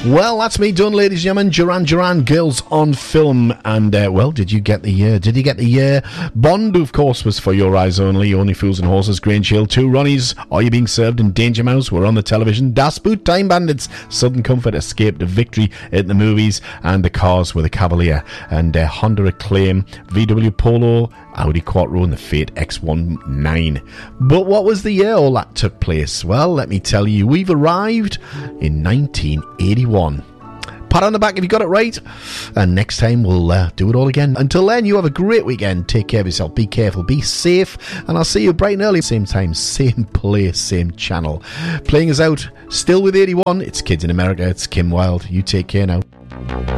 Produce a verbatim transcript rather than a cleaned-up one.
Well, that's me done, ladies and gentlemen. Duran Duran, Girls on Film. And, uh, well, did you get the year? Did you get the year? Bond, of course, was For Your Eyes Only. Only Fools and Horses, Grange Hill. Two Ronnies, Are You Being Served? And Danger Mouse were on the television. Das Boot, Time Bandits, Southern Comfort, Escape to Victory at the movies. And The Cars with a Cavalier. And uh, Honda Acclaim, V W Polo, Audi Quattro, and the Fiat X nineteen. But what was the year all that took place? Well, let me tell you, we've arrived in nineteen eighty-one. Pat on the back if you got it right. And next time we'll uh, do it all again. Until then, you have a great weekend. Take care of yourself. Be careful. Be safe. And I'll see you bright and early. Same time, same place, same channel. Playing us out, still with eighty-one. It's Kids in America. It's Kim Wilde. You take care now.